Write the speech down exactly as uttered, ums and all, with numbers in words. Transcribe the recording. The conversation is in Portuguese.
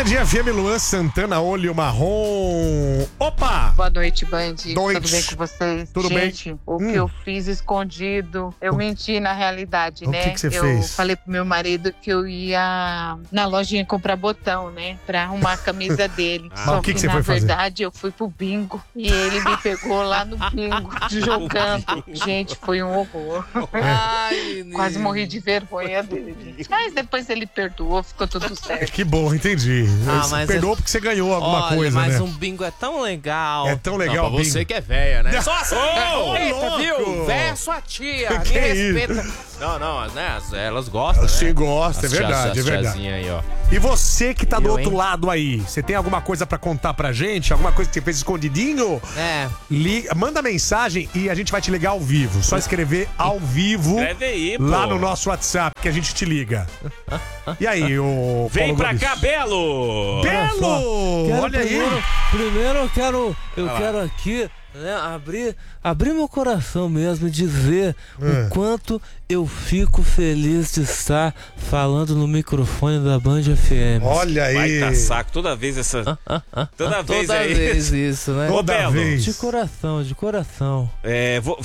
Band F M, Luan Santana, olho marrom. Opa! Boa noite, Band. Noite. Tudo bem com vocês? Tudo Gente, bem? o Hum. que eu fiz escondido, eu menti na realidade, O né? que que você eu fez? falei pro meu marido que eu ia na lojinha comprar botão, né? Pra arrumar a camisa dele. Ah, Só mas o que que você na foi fazer? verdade, eu fui pro bingo e ele me pegou lá no bingo, jogando. Gente, foi um horror. Ai, Quase morri de vergonha dele. Mas depois ele perdoou, ficou tudo certo. Que bom, entendi. Ah, Você mas perdoou é- porque você ganhou alguma Olha, coisa, mas né? um bingo é tão legal. É tão legal Não, pra o bingo. você que é velha, né? Só Só Ô, Eita, louco! viu? Véia é sua tia, Que me isso? respeita. Não, não, né? Elas gostam, Você né? gosta, é As tia- verdade, as é verdade. tiazinha aí, ó. E você que tá do Eu, outro hein? lado aí, você tem alguma coisa pra contar pra gente? Alguma coisa que você fez escondidinho? É. Liga, manda mensagem e a gente vai te ligar ao vivo. Só escrever ao vivo Escreve aí, pô. lá no nosso WhatsApp que a gente te liga. E aí, o Vem Paulo pra Gomes? cá, Belo! Belo! Quero Olha aí! primeiro, primeiro eu quero, eu quero aqui, né, abrir, abrir meu coração mesmo e dizer É. o quanto eu fico feliz de estar falando no microfone da Band F M. Olha aí! Vai tá saco toda vez essa... Toda vez Toda aí. vez isso, né? Ô, Toda Belo, vez. De coração, de coração. É, vo-